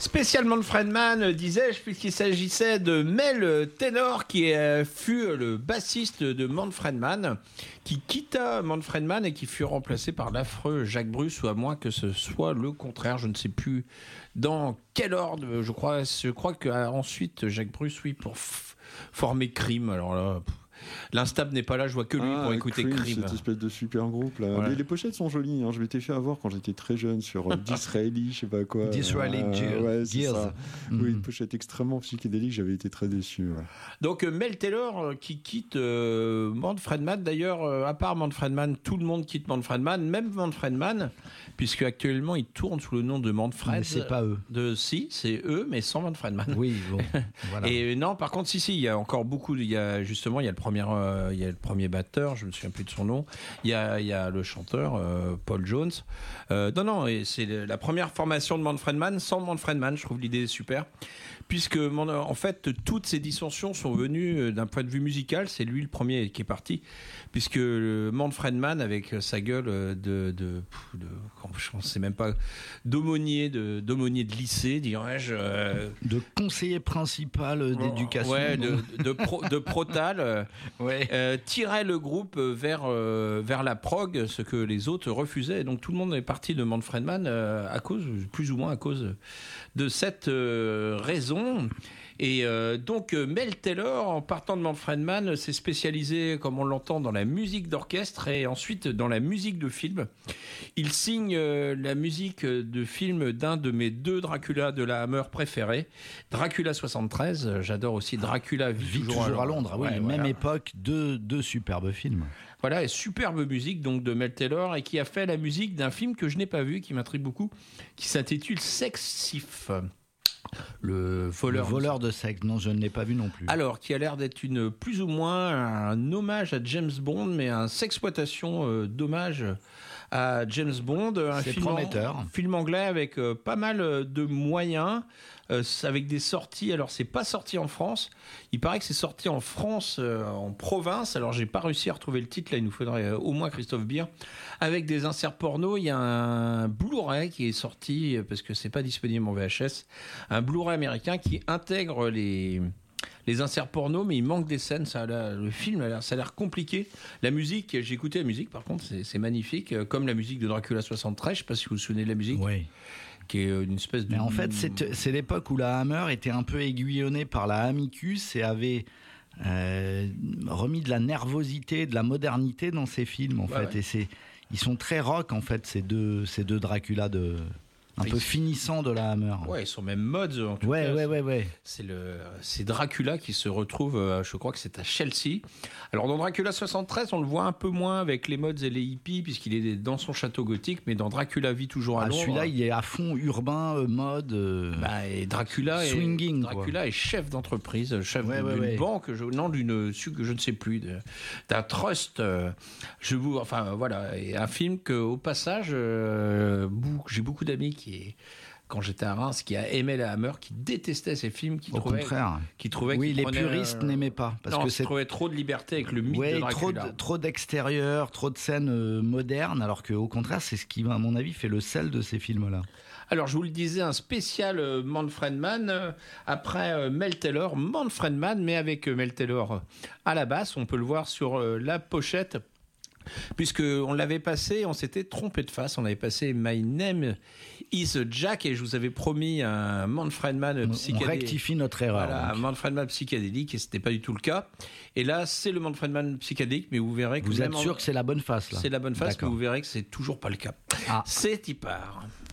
Spécialement de Friedman, disais-je, puisqu'il s'agissait de Mel Taylor, qui fut le bassiste de Manfred Mann, qui quitta Manfred Mann et qui fut remplacé par l'affreux Jacques Bruce, ou à moins que ce soit le contraire, je ne sais plus dans quel ordre. Je crois qu'ensuite Jacques Bruce, oui, pour former Cream. Alors là, l'instable n'est pas là, je vois que lui pour écouter Cream. Cette espèce de super groupe là. Voilà. Les pochettes sont jolies, hein. Je m'étais fait avoir quand j'étais très jeune sur Disraeli, je sais pas quoi. Disraeli ouais, c'est Gears. ça. Oui, une pochette extrêmement psychédélique, j'avais été très déçu. Ouais. Donc Mel Taylor qui quitte Manfred Mann. D'ailleurs, à part Manfred Mann, tout le monde quitte Manfred Mann, même Manfred Mann, puisque actuellement il tourne sous le nom de Manfred. Mais c'est pas eux. Si, c'est eux, mais sans Manfred Mann. Oui, bon. Voilà. Et non, par contre, si, il y a encore beaucoup. Il y a le premier batteur, je me souviens plus de son nom. Il y a le chanteur Paul Jones. Non, et c'est la première formation de Manfred Mann sans Manfred Mann. Je trouve l'idée super, puisque en fait toutes ces dissensions sont venues d'un point de vue musical. C'est lui le premier qui est parti, puisque Manfred Mann, avec sa gueule je ne sais même pas, d'aumônier de lycée, dirais-je, de conseiller principal d'éducation. Ouais, de protal, tirait le groupe vers la prog, ce que les autres refusaient. Et donc tout le monde est parti de Manfred Mann plus ou moins à cause de cette raison. Et donc Mel Taylor, en partant de Manfred Mann, s'est spécialisé, comme on l'entend, dans la musique d'orchestre et ensuite dans la musique de film. Il signe la musique de film d'un de mes deux Dracula de la Hammer préférés, Dracula 73. J'adore aussi Dracula vit toujours à Londres. Oui, même époque, deux superbes films. Voilà, et superbe musique donc de Mel Taylor, et qui a fait la musique d'un film que je n'ai pas vu, qui m'intrigue beaucoup, qui s'intitule Sexif. Le voleur de sexe, non, je ne l'ai pas vu non plus. Alors, qui a l'air d'être plus ou moins un hommage à James Bond, mais un sexploitation d'hommage à James Bond. C'est prometteur. Film anglais avec pas mal de moyens, avec des sorties. Alors, c'est pas sorti en France. Il paraît que c'est sorti en France, en province. Alors, j'ai pas réussi à retrouver le titre. Là, il nous faudrait au moins Christophe Beer. Avec des inserts porno, il y a un Blu-ray qui est sorti, parce que c'est pas disponible en VHS. Un Blu-ray américain qui intègre les inserts porno, mais il manque des scènes. Le film, ça a l'air compliqué. La musique, j'ai écouté la musique, par contre, c'est magnifique, comme la musique de Dracula 73. Je ne sais pas si vous vous souvenez de la musique. Oui. Qui est une espèce de... Mais en fait, c'est l'époque où la Hammer était un peu aiguillonnée par la Amicus et avait remis de la nervosité, de la modernité dans ses films, en fait. Ouais. Et ils sont très rock, en fait, ces deux Dracula un peu finissant de la Hammer. Ouais, ils sont même mods en tout cas. Ouais. C'est Dracula qui se retrouve, je crois que c'est à Chelsea. Alors dans Dracula 73, on le voit un peu moins avec les mods et les hippies, puisqu'il est dans son château gothique, mais dans Dracula vit toujours à Londres. Celui-là, il est à fond urbain, mode. Et Dracula swinging. Dracula est chef d'entreprise, chef d'une banque, je ne sais plus, d'un trust. Et un film que, au passage, j'ai beaucoup d'amis quand j'étais à Reims, qui a aimé la Hammer, qui détestait ces films, qui trouvait les puristes n'aimaient pas, parce que trouvait trop de liberté avec le mythe de Dracula. Trop d'extérieur, trop de scènes modernes, alors qu'au contraire, c'est ce qui, à mon avis, fait le sel de ces films-là. Alors, je vous le disais, un spécial Manfred Mann, après Mel Taylor, Manfred Mann, mais avec Mel Taylor à la basse. On peut le voir sur la pochette, puisqu'on l'avait passé, on s'était trompé de face. On avait passé My Name is Jack, et je vous avais promis un Manfred Mann psychédélique. On rectifie notre erreur. Voilà, un Manfred Mann psychédélique, et ce n'était pas du tout le cas. Et là, c'est le Manfred Mann psychédélique, mais vous verrez que... Vous êtes sûr que c'est la bonne face, là ? C'est la bonne face, mais vous verrez que c'est toujours pas le cas. C'est y part.